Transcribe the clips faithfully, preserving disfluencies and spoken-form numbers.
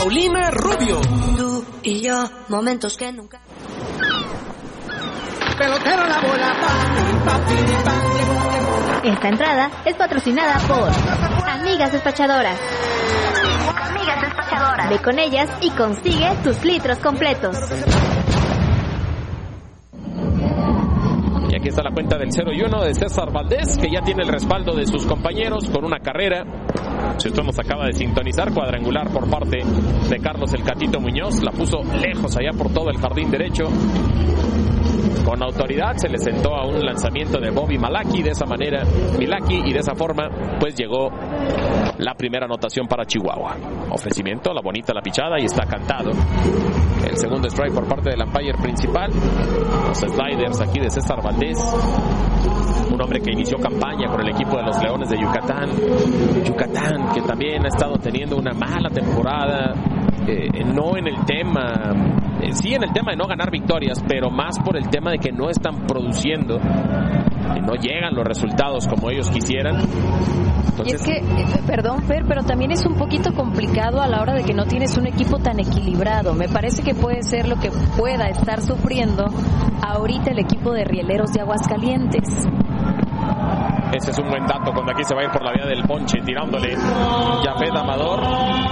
Paulina Rubio. Tú y yo, momentos que nunca... Pelotero la bola. Esta entrada es patrocinada por Amigas Despachadoras. Amigas Despachadoras. Ve con ellas y consigue tus litros completos. Y aquí está la cuenta del cero y uno de César Valdés, que ya tiene el respaldo de sus compañeros con una carrera. Si usted nos acaba de sintonizar, cuadrangular por parte de Carlos el Catito Muñoz. La puso lejos allá por todo el jardín derecho. Con autoridad se le sentó a un lanzamiento de Bobby Milwaukee, de esa manera, Milwaukee, y de esa forma pues llegó la primera anotación para Chihuahua. Ofrecimiento, la bonita la pichada y está cantado. El segundo strike por parte del umpire principal. Los sliders aquí de César Valdés, un hombre que inició campaña con el equipo de los Leones de Yucatán. Yucatán, que también ha estado teniendo una mala temporada. Eh, no en el tema, eh, sí en el tema de no ganar victorias, pero más por el tema de que no están produciendo, eh, no llegan los resultados como ellos quisieran. Entonces, y es que, eh, perdón Fer, pero también es un poquito complicado a la hora de que no tienes un equipo tan equilibrado. Me parece que puede ser lo que pueda estar sufriendo ahorita el equipo de Rieleros de Aguascalientes. Ese es un buen dato cuando aquí se va a ir por la vía del ponche, tirándole Yafet Amador,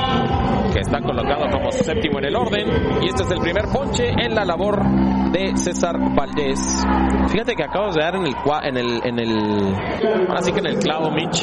que está colocado como séptimo en el orden, y este es el primer ponche en la labor de César Valdés. Fíjate que acabas de dar en el en el en el ahora sí que en el clavo, Mitch,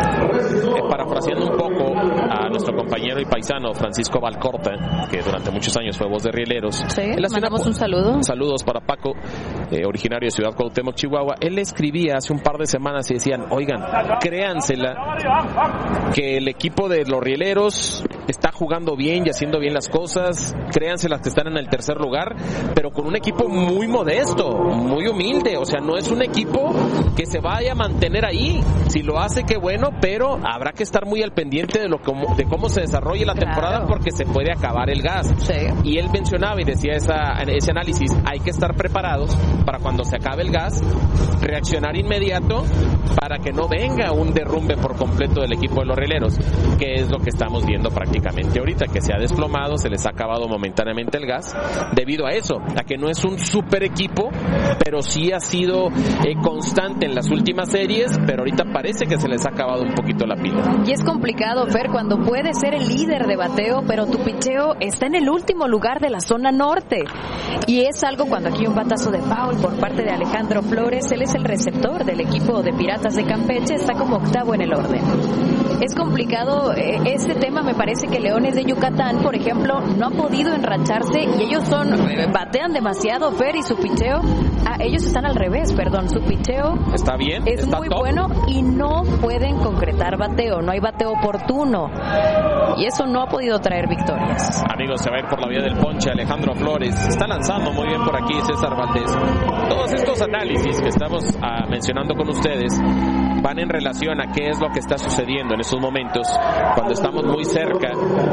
eh, parafraseando un poco a nuestro compañero y paisano Francisco Valcorta, que durante muchos años fue voz de Rieleros. Sí, le mandamos un saludo. Saludos para Paco, eh, originario de Ciudad Cuauhtémoc, Chihuahua. Él escribía hace un par de semanas y decían, oigan, créansela que el equipo de los Rieleros está jugando bien y haciendo bien las cosas, créanse las que están en el tercer lugar, pero con un equipo muy modesto, muy humilde, o sea, no es un equipo que se vaya a mantener ahí. Si lo hace, qué bueno, pero habrá que estar muy al pendiente de lo como, de cómo se desarrolle la temporada, claro, porque se puede acabar el gas. Sí. Y él mencionaba y decía esa, ese análisis, hay que estar preparados para cuando se acabe el gas, reaccionar inmediato para que no venga un derrumbe por completo del equipo de los Rieleros, que es lo que estamos viendo prácticamente ahorita, que se ha desplomado, se les ha acabado momentáneamente el gas, debido a eso, a que no es un super equipo, pero sí ha sido eh, constante en las últimas series, pero ahorita parece que se les ha acabado un poquito la pila. Y es complicado, Fer, cuando puedes ser el líder de bateo, pero tu picheo está en el último lugar de la zona norte. Y es algo cuando aquí un batazo de foul por parte de Alejandro Flores, él es el receptor del equipo de Piratas de Campeche, está como octavo en el orden. Es complicado eh, este tema. Me parece que Leones de Yucatán, por ejemplo, no ha podido enracharse y ellos son eh, batean demasiado, Fer, y su picheo, ah, ellos están al revés, perdón, su picheo está bien, es está muy top. bueno y no pueden concretar bateo, no hay bateo oportuno y eso no ha podido traer victorias. Amigos, se va a ir por la vía del ponche Alejandro Flores, está lanzando muy bien por aquí César Valdés. Todos estos análisis que estamos ah, mencionando con ustedes van en relación a qué es lo que está sucediendo en estos momentos, cuando estamos muy cerca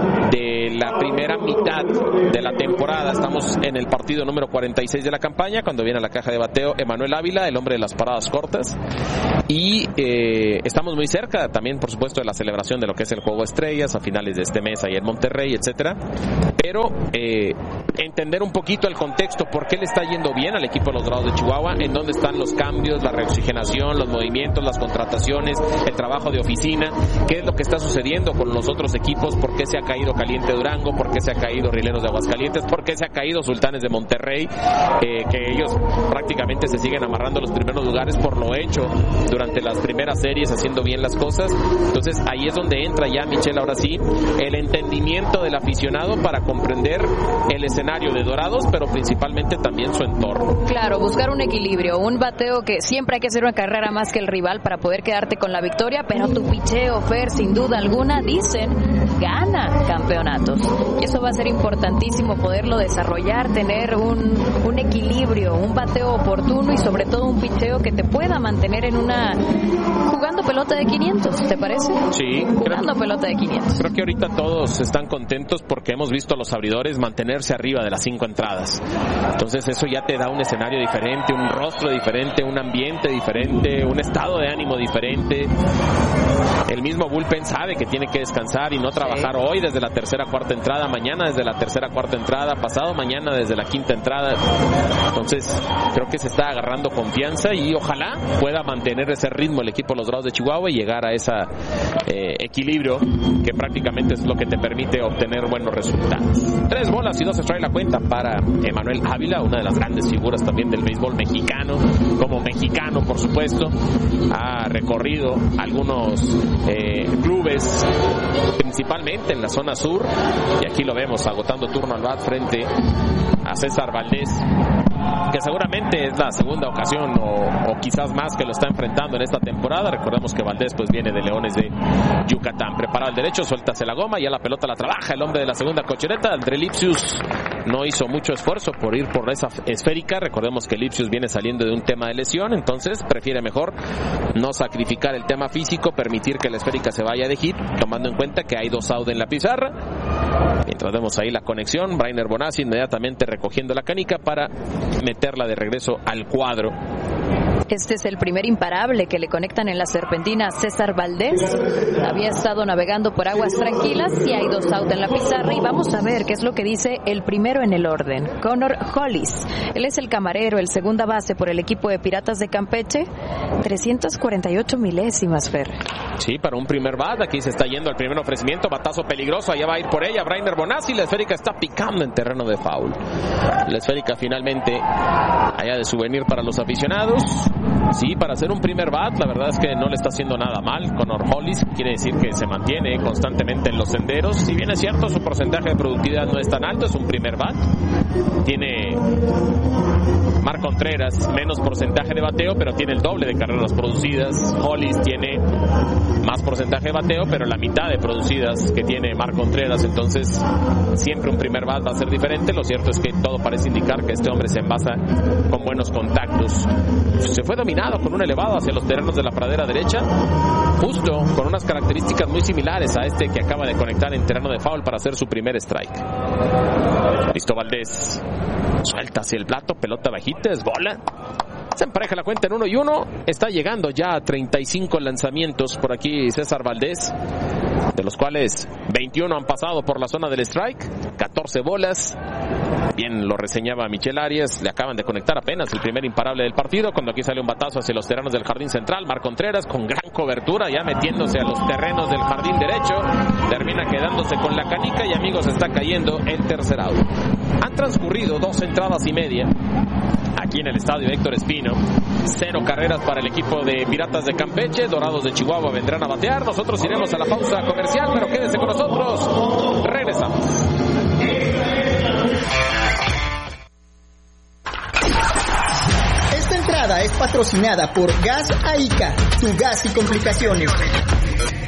de la primera mitad de la temporada. Estamos en el partido número cuarenta y seis de la campaña, cuando viene a la caja de bateo Emanuel Ávila, el hombre de las paradas cortas, y eh, estamos muy cerca también, por supuesto, de la celebración de lo que es el Juego de Estrellas a finales de este mes ahí en Monterrey, etcétera. Pero eh, entender un poquito el contexto, por qué le está yendo bien al equipo de los Dorados de Chihuahua, en dónde están los cambios, la reoxigenación, los movimientos, las contrataciones, el trabajo de oficina, qué es lo que está sucediendo con los otros equipos, por qué se ha caído Caliente Durango, por qué se ha caído Rieleros de Aguascalientes, por qué se ha caído Sultanes de Monterrey, eh, que ellos prácticamente se siguen amarrando los primeros lugares por lo hecho durante las primeras series, haciendo bien las cosas. Entonces ahí es donde entra ya, Michelle, ahora sí, el entendimiento del aficionado para comprender el escenario de Dorados, pero principalmente también su entorno. Claro, buscar un equilibrio, un bateo que siempre hay que hacer una carrera más que el rival para poder quedarte con la victoria, pero tu picheo, Fer, sin duda alguna, dicen, gana campeonatos. Y eso va a ser importantísimo poderlo desarrollar, tener un, un equilibrio, un bateo oportuno y sobre todo un picheo que te pueda mantener en una... jugando pelota de quinientos, ¿te parece? Sí. Jugando creo, pelota de quinientos. Creo que ahorita todos están contentos porque hemos visto a los abridores mantenerse arriba de las cinco entradas. Entonces eso ya te da un escenario diferente, un rostro diferente, un ambiente diferente, un estado de ánimo diferente. El mismo bullpen sabe que tiene que descansar y no trabajar trabajar hoy desde la tercera, cuarta entrada, mañana desde la tercera, cuarta entrada, pasado mañana desde la quinta entrada. Entonces, creo que se está agarrando confianza y ojalá pueda mantener ese ritmo el equipo de los Dorados de Chihuahua y llegar a ese eh, equilibrio que prácticamente es lo que te permite obtener buenos resultados. Tres bolas y dos extrae la cuenta para Emanuel Ávila, una de las grandes figuras también del béisbol mexicano, como mexicano por supuesto. Ha recorrido algunos eh, clubes, principalmente en la zona sur, y aquí lo vemos agotando turno al bat frente a César Valdés, que seguramente es la segunda ocasión o, o quizás más que lo está enfrentando en esta temporada. Recordemos que Valdés pues viene de Leones de Yucatán. Prepara el derecho, suéltase la goma, ya la pelota la trabaja el hombre de la segunda cochereta. André Lipsius no hizo mucho esfuerzo por ir por esa esférica. Recordemos que Lipsius viene saliendo de un tema de lesión, entonces prefiere mejor no sacrificar el tema físico, permitir que la esférica se vaya de hit, tomando en cuenta que hay dos out en la pizarra. Mientras vemos ahí la conexión, Brainer Bonazzi inmediatamente recogiendo la canica para meterla de regreso al cuadro. Este es el primer imparable que le conectan en la serpentina a César Valdés. Había estado navegando por aguas tranquilas y hay dos out en la pizarra y vamos a ver qué es lo que dice el primero en el orden. Connor Hollis. Él es el camarero, el segunda base por el equipo de Piratas de Campeche. trescientas cuarenta y ocho milésimas, Fer. Sí, para un primer bat. Aquí se está yendo el primer ofrecimiento. Batazo peligroso. Allá va a ir por ella Brainer Bonazzi. La esférica está picando en terreno de foul. La esférica finalmente allá de souvenir para los aficionados. Sí, para hacer un primer bat, la verdad es que no le está haciendo nada mal. Connor Hollis quiere decir que se mantiene constantemente en los senderos. Si bien es cierto, su porcentaje de productividad no es tan alto, es un primer bat. Tiene Marc Contreras menos porcentaje de bateo, pero tiene el doble de carreras producidas. Hollis tiene más porcentaje de bateo, pero la mitad de producidas que tiene Marc Contreras. Entonces, siempre un primer bat va a ser diferente. Lo cierto es que todo parece indicar que este hombre se envasa con buenos contactos. Se fue dominado con un elevado hacia los terrenos de la pradera derecha, justo con unas características muy similares a este que acaba de conectar en terreno de foul para hacer su primer strike. Listo Valdés, suelta hacia el plato, pelota bajita, es bola. Se empareja la cuenta en uno y uno. Está llegando ya a treinta y cinco lanzamientos por aquí César Valdés, de los cuales veintiuno han pasado por la zona del strike, catorce bolas. Bien lo reseñaba Michel Arias, le acaban de conectar apenas el primer imparable del partido, cuando aquí sale un batazo hacia los terrenos del jardín central. Marc Contreras con gran cobertura, ya metiéndose a los terrenos del jardín derecho, termina quedándose con la canica y amigos, está cayendo el tercer out. Han transcurrido dos entradas y media aquí en el estadio Héctor Espino. Cero carreras para el equipo de Piratas de Campeche. Dorados de Chihuahua vendrán a batear. Nosotros iremos a la pausa comercial, pero quédense con nosotros. Regresamos. Esta entrada es patrocinada por Gas Aica, tu gas y complicaciones.